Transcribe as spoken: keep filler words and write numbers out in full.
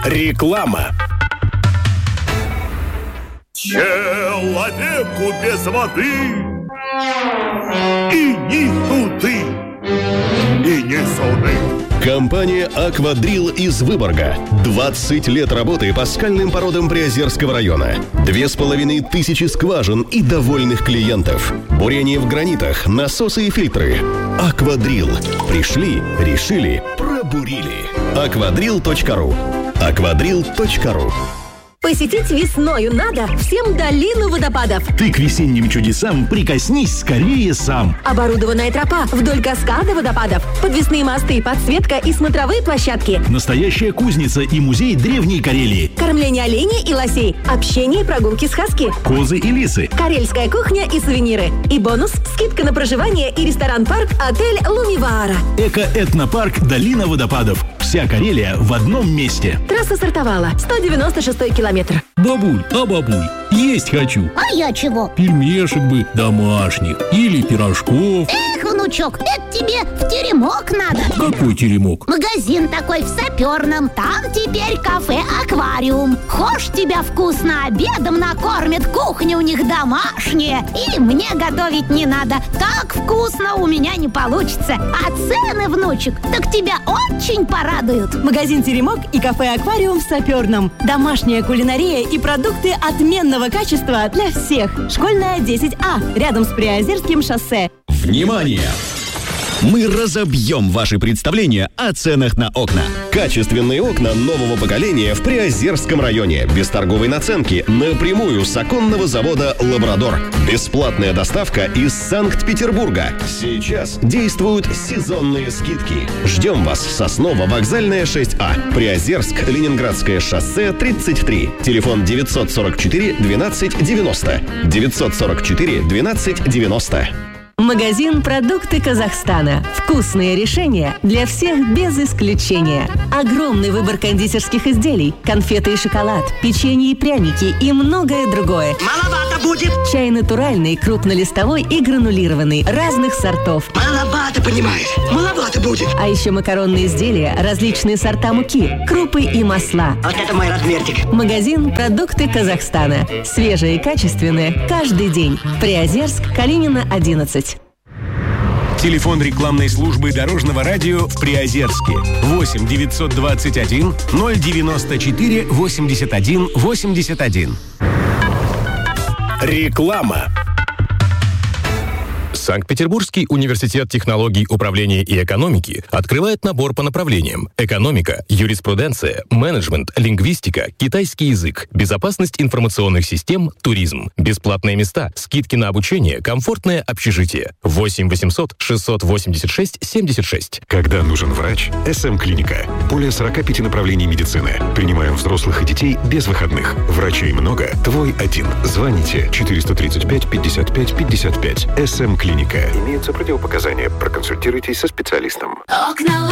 Реклама. Человеку без воды и ни туды, и ни суды. Компания «Аквадрил» из Выборга. двадцать лет работы по скальным породам Приозерского района. Две с половиной тысячи скважин и довольных клиентов. Бурение в гранитах, насосы и фильтры. «Аквадрил». Пришли, решили, пробурили. аквадрил точка ру. аквадрил точка ру. Посетить весною надо всем долину водопадов. Ты к весенним чудесам прикоснись скорее сам. Оборудованная тропа вдоль каскада водопадов, подвесные мосты, подсветка и смотровые площадки. Настоящая кузница и музей древней Карелии. Кормление оленей и лосей, общение и прогулки с хаски. Козы и лисы. Карельская кухня и сувениры. И бонус – скидка на проживание и ресторан-парк «Отель Лумиваара». Эко-этнопарк «Долина водопадов». Вся Карелия в одном месте. Трасса стартовала. сто девяносто шестой километр. Бабуль, а бабуль, есть хочу. А я чего? Пельмешек бы домашних или пирожков. Эх, внучок, это тебе в теремок надо. Какой теремок? Магазин такой в Саперном. Там теперь кафе-аквариум. Хошь, тебя вкусно обедом накормят. Кухня у них домашняя. И мне готовить не надо. Так вкусно у меня не получится. А цены, внучек, так тебя очень порадуют. Магазин «Теремок» и кафе-аквариум в Саперном. Домашняя кулинария и продукты отменного качества для всех. Школьная десять А, рядом с Приозерским шоссе. Внимание! Мы разобьем ваши представления о ценах на окна. Качественные окна нового поколения в Приозерском районе. Без торговой наценки. Напрямую с оконного завода «Лабрадор». Бесплатная доставка из Санкт-Петербурга. Сейчас действуют сезонные скидки. Ждем вас в Сосново, вокзальная шесть А. Приозерск, Ленинградское шоссе тридцать три. Телефон девятьсот сорок четыре двенадцать девяносто. девятьсот сорок четыре двенадцать девяносто. Магазин «Продукты Казахстана». Вкусные решения для всех без исключения. Огромный выбор кондитерских изделий, конфеты и шоколад, печенье и пряники и многое другое. Маловато будет. Чай натуральный, крупнолистовой и гранулированный, разных сортов. Маловато, понимаешь, маловато будет. А еще макаронные изделия, различные сорта муки, крупы и масла. Вот это мой размерчик. Магазин «Продукты Казахстана». Свежее и качественное каждый день. Приозерск, Калинина, одиннадцать. Телефон рекламной службы Дорожного радио в Приозерске. восемь девятьсот двадцать один ноль девяносто четыре восемьдесят один восемьдесят один. Реклама. Санкт-Петербургский университет технологий управления и экономики открывает набор по направлениям: экономика, юриспруденция, менеджмент, лингвистика, китайский язык, безопасность информационных систем, туризм. Бесплатные места, скидки на обучение, комфортное общежитие. восемь восемьсот шестьсот восемьдесят шесть семьдесят шесть. Когда нужен врач, эс эм клиника. Более сорок пять направлений медицины. Принимаем взрослых и детей без выходных. Врачей много, твой один. Звоните четыреста тридцать пять пятьдесят пять пятьдесят пять. эс эм клиника. Имеются противопоказания. Проконсультируйтесь со специалистом.